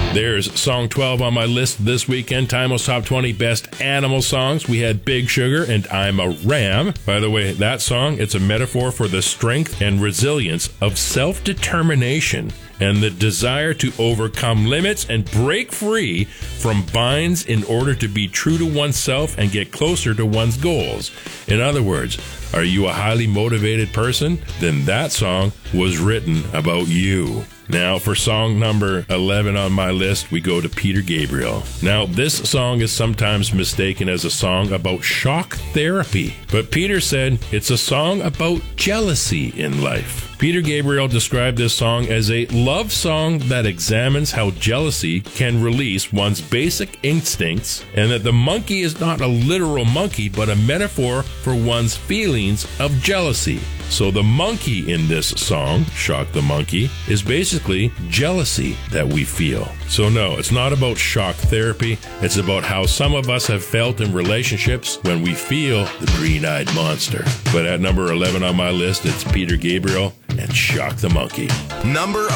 There's song 12 on my list this weekend. Timeless Top 20 Best Animal Songs. We had Big Sugar and I'm a Ram. By the way, that song, it's a metaphor for the strength and resilience of self-determination and the desire to overcome limits and break free from binds in order to be true to oneself and get closer to one's goals. In other words, are you a highly motivated person? Then that song was written about you. Now, for song number 11 on my list, we go to Peter Gabriel. Now, this song is sometimes mistaken as a song about shock therapy, but Peter said it's a song about jealousy in life. Peter Gabriel described this song as a love song that examines how jealousy can release one's basic instincts, and that the monkey is not a literal monkey, but a metaphor for one's feelings of jealousy. So the monkey in this song, Shock the Monkey, is basically jealousy that we feel. So no, it's not about shock therapy. It's about how some of us have felt in relationships when we feel the green-eyed monster. But at number 11 on my list, it's Peter Gabriel and Shock the Monkey. Number